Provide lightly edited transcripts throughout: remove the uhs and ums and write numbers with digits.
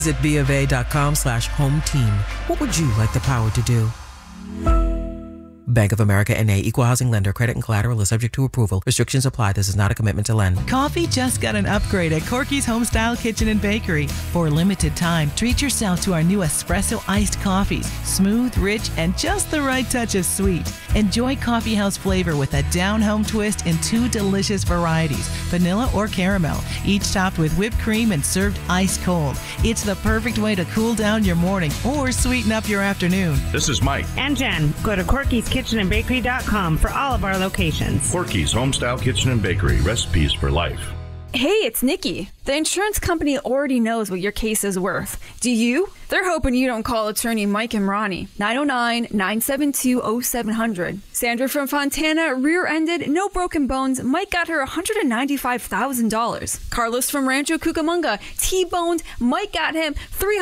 Visit BofA.com/home team. What would you like the power to do? Bank of America N.A. Equal Housing Lender. Credit and collateral is subject to approval. Restrictions apply. This is not a commitment to lend. Coffee just got an upgrade at Corky's Homestyle Kitchen and Bakery. For a limited time, treat yourself to our new espresso iced coffees. Smooth, rich, and just the right touch of sweet. Enjoy coffee house flavor with a down-home twist in 2 delicious varieties, vanilla or caramel, each topped with whipped cream and served ice cold. It's the perfect way to cool down your morning or sweeten up your afternoon. This is Mike. And Jen. Go to Corky'sKitchenandBakery.com for all of our locations. Corky's Homestyle Kitchen and Bakery. Recipes for life. Hey, it's Nikki. The insurance company already knows what your case is worth. Do you? They're hoping you don't call attorney Mike and Ronnie. 909-972-0700. Sandra from Fontana, rear-ended, no broken bones. Mike got her $195,000. Carlos from Rancho Cucamonga, T-boned. Mike got him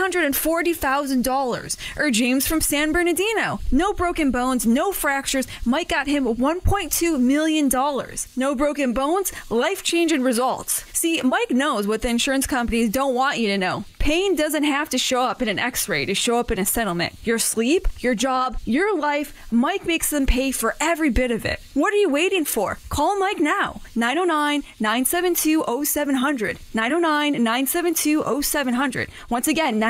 $340,000. Or James from San Bernardino. No broken bones, no fractures. Mike got him $1.2 million. No broken bones, life-changing results. See, Mike knows what the insurance companies don't want you to know. Pain doesn't have to show up in an x-ray to show up in a settlement. Your sleep, your job, your life, Mike makes them pay for every bit of it. What are you waiting for? Call Mike now. 909-972-0700. 909-972-0700. Once again,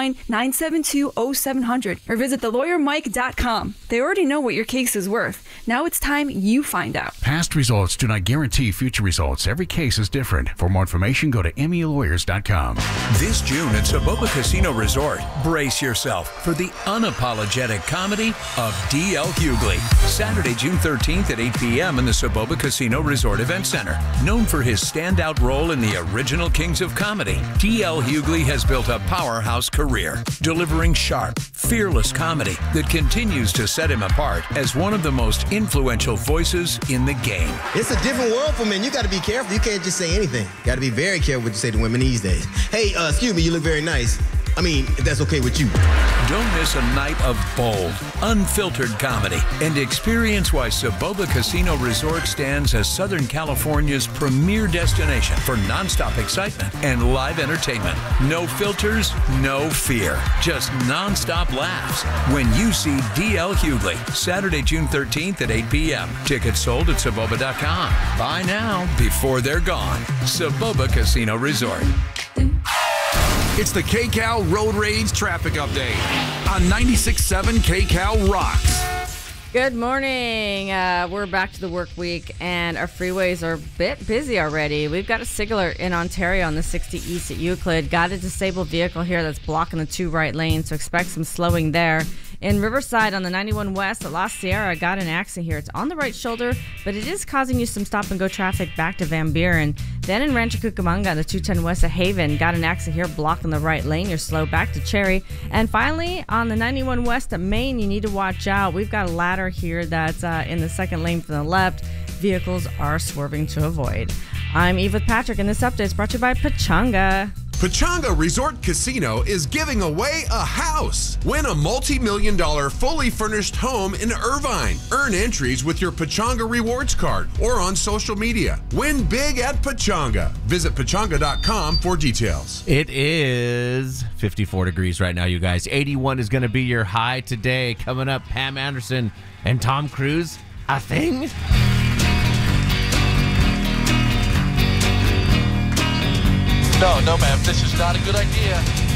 909-972-0700. Or visit thelawyermike.com. They already know what your case is worth. Now it's time you find out. Past results do not guarantee future results. Every case is different. For more information, go to MELawyers.com. This June at Soboba Casino Resort, brace yourself for the unapologetic comedy of D.L. Hughley. Saturday, June 13th at 8 p.m. in the Soboba Casino Resort Event Center. Known for his standout role in the original Kings of Comedy, D.L. Hughley has built a powerhouse career, delivering sharp, fearless comedy that continues to set him apart as one of the most influential voices in the game. It's a different world for men. You got to be careful. You can't just say anything. You got to be very careful what you say to women these days. Hey, excuse me, you look very nice. I mean, if that's okay with you. Don't miss a night of bold, unfiltered comedy and experience why Soboba Casino Resort stands as Southern California's premier destination for nonstop excitement and live entertainment. No filters, no fear, just nonstop laughs when you see D.L. Hughley, Saturday, June 13th at 8 p.m. Tickets sold at Soboba.com. Buy now before they're gone. Soboba Casino Resort. It's the KCAL Road Rage Traffic Update on 96.7 KCAL Rocks. Good morning. We're back to the work week, and our freeways are a bit busy already. We've got a signaler in Ontario on the 60 East at Euclid. Got a disabled vehicle here that's blocking the 2 right lanes, so expect some slowing there. In Riverside on the 91 West at La Sierra, got an accident here. It's on the right shoulder, but it is causing you some stop-and-go traffic back to Van Buren. Then in Rancho Cucamonga, the 210 West at Haven, got an accident here blocking the right lane. You're slow back to Cherry. And finally, on the 91 West at Maine, you need to watch out. We've got a ladder here that's in the second lane from the left. Vehicles are swerving to avoid. I'm Eve with Patrick, and this update is brought to you by Pechanga. Pechanga Resort Casino is giving away a house. Win a multi-million-dollar fully furnished home in Irvine. Earn entries with your Pechanga Rewards card or on social media. Win big at Pechanga. Visit Pechanga.com for details. It is 54 degrees right now, you guys. 81 is going to be your high today. Coming up, Pam Anderson and Tom Cruise. A thing? No, ma'am, this is not a good idea.